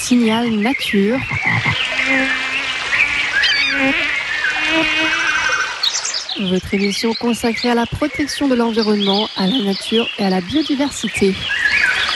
Signal Nature. Votre émission consacrée à la protection de l'environnement, à la nature et à la biodiversité.